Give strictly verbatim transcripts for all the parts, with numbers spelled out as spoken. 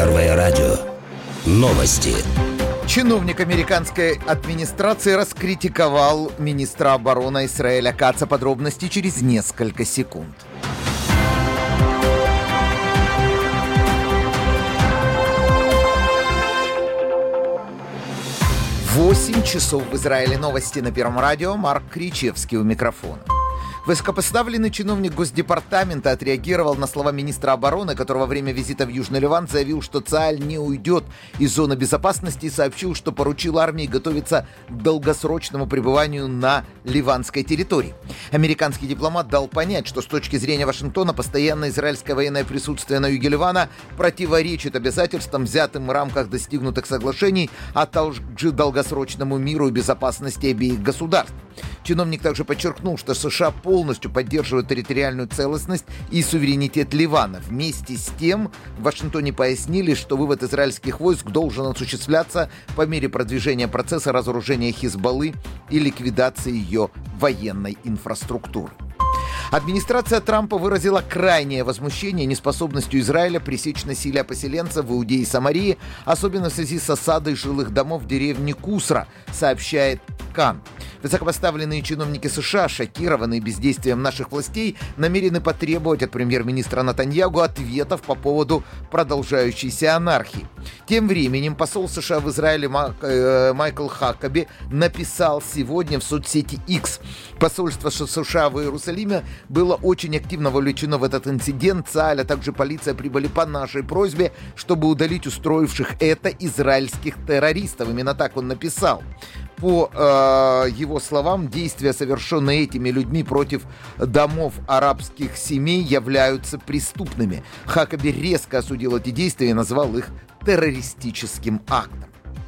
Первое радио. Новости. Чиновник американской администрации раскритиковал министра обороны Израиля Каца. Подробности через несколько секунд. Восемь часов в Израиле. Новости на Первом радио. Марк Кричевский у микрофона. Высокопоставленный чиновник Госдепартамента отреагировал на слова министра обороны, который во время визита в Южный Ливан заявил, что ЦААЛЬ не уйдет из зоны безопасности, и сообщил, что поручил армии готовиться к долгосрочному пребыванию на ливанской территории. Американский дипломат дал понять, что с точки зрения Вашингтона постоянное израильское военное присутствие на юге Ливана противоречит обязательствам, взятым в рамках достигнутых соглашений, а также долгосрочному миру и безопасности обеих государств. Чиновник также подчеркнул, что США полностью поддерживают территориальную целостность и суверенитет Ливана. Вместе с тем в Вашингтоне пояснили, что вывод израильских войск должен осуществляться по мере продвижения процесса разоружения Хизбаллы и ликвидации ее военной инфраструктуры. Администрация Трампа выразила крайнее возмущение неспособностью Израиля пресечь насилие поселенцев в Иудее и Самарии, особенно в связи с осадой жилых домов в деревне Кусра, сообщает Кан. Высокопоставленные чиновники США, шокированные бездействием наших властей, намерены потребовать от премьер-министра Нетаньяху ответов по поводу продолжающейся анархии. Тем временем посол США в Израиле Майкл Хакаби написал сегодня в соцсети X: посольство США в Иерусалиме было очень активно вовлечено в этот инцидент. ЦААЛЬ, а также полиция прибыли по нашей просьбе, чтобы удалить устроивших это израильских террористов. Именно так он написал. По э, его словам, действия, совершенные этими людьми против домов арабских семей, являются преступными. Хакаби резко осудил эти действия и назвал их террористическим актом.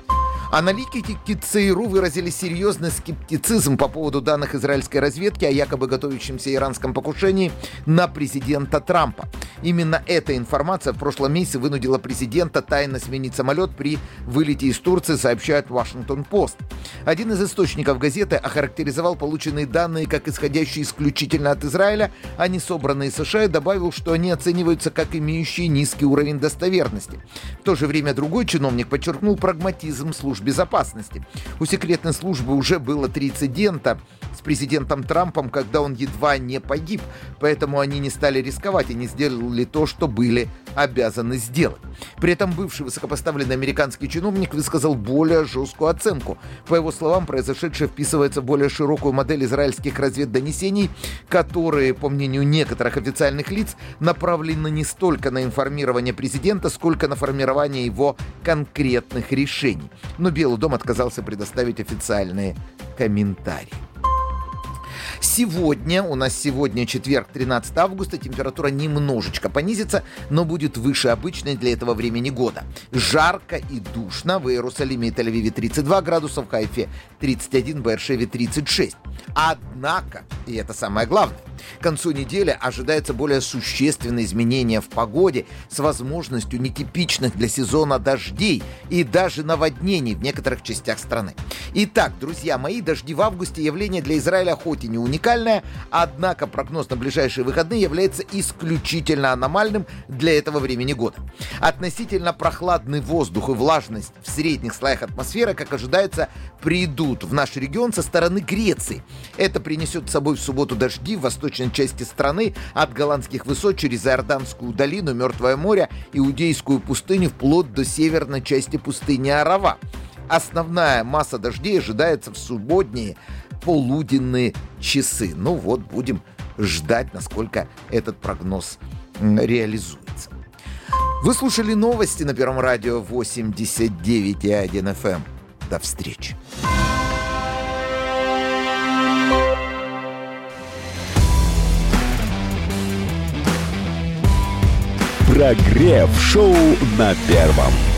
Аналитики ЦРУ выразили серьезный скептицизм по поводу данных израильской разведки о якобы готовящемся иранском покушении на президента Трампа. Именно эта информация в прошлом месяце вынудила президента тайно сменить самолет при вылете из Турции, сообщает Вашингтон-Пост. Один из источников газеты охарактеризовал полученные данные как исходящие исключительно от Израиля, а не собранные США, и добавил, что они оцениваются как имеющие низкий уровень достоверности. В то же время другой чиновник подчеркнул прагматизм служб безопасности. У секретной службы уже было три инцидента с президентом Трампом, когда он едва не погиб, поэтому они не стали рисковать и не сделали то, что были обязаны сделать. При этом бывший высокопоставленный американский чиновник высказал более жесткую оценку. По его словам, произошедшее вписывается в более широкую модель израильских разведдонесений, которые, по мнению некоторых официальных лиц, направлены не столько на информирование президента, сколько на формирование его конкретных решений. Но Белый дом отказался предоставить официальные комментарии. Сегодня, у нас сегодня четверг, тринадцатого августа, температура немножечко понизится, но будет выше обычной для этого времени года. Жарко и душно. В Иерусалиме и Тель-Авиве тридцать два градуса, в Хайфе тридцать один, в Беэр-Шеве тридцать шесть. Однако, и это самое главное, к концу недели ожидается более существенное изменение в погоде с возможностью нетипичных для сезона дождей и даже наводнений в некоторых частях страны. Итак, друзья мои, дожди в августе — явление для Израиля хоть и не уникальное, однако прогноз на ближайшие выходные является исключительно аномальным для этого времени года. Относительно прохладный воздух и влажность в средних слоях атмосферы, как ожидается, придут в наш регион со стороны Греции. Это принесет с собой в субботу дожди в восточной части страны от голландских высот через Иорданскую долину, Мертвое море, Иудейскую пустыню вплоть до северной части пустыни Арава. Основная масса дождей ожидается в субботние полуденные часы. Ну вот, будем ждать, насколько этот прогноз реализуется. Вы слушали новости на Первом радио восемьдесят девять и один эф эм. До встречи. Прогрев шоу на Первом.